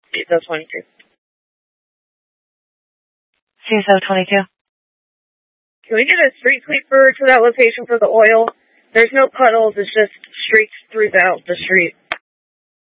CSO 22. CSO 22. Can we get a street sweeper to that location for the oil? There's no puddles, it's just streaks throughout the street.